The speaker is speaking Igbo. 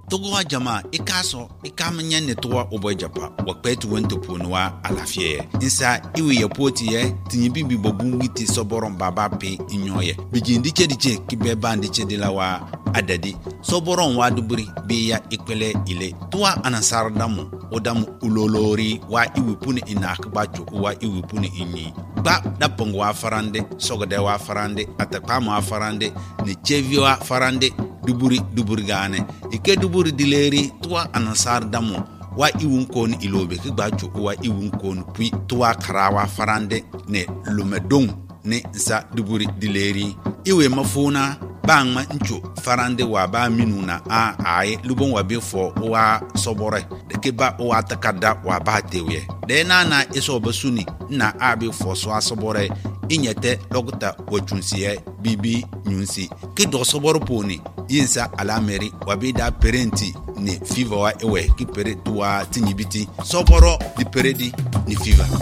togo jama ikaso ikamnya ne to obo japa wa kwetu wento ponwa alafie insa iwe ye poti ye tinyibi bi bobungi ti soboron baba pe inyoye bijindi chediche kibe bandi chedila wa adadi soboron wa duburi be ya ikwele ile tuwa anasar damu odamu ulolori wa iwe puni inakbacho wa iwe puni inyi ba dapongo wa farande sogode wa farande atakama wa farande ne chevi wa farande duburi gane ike duburi dileri tuwa anasar damu wa iwun kon ilobe ki gbacho wa iwun kon pui tuwa karawa farande ne lumedong ne sa duburi dileri iwe mafuna bangma ncho farande wa ba minuna ai lubon wa befo wa sobore de ke ba wa takada wa ba tewe de na iso basuni na abi fo so asobore inyete lokuta wachunsiye bibi nyunsi ke do soboro poni yinsa alameri wa bida parenti ni fever wa ewe ki pere tuwa tinyibiti soboro di peredi ni fever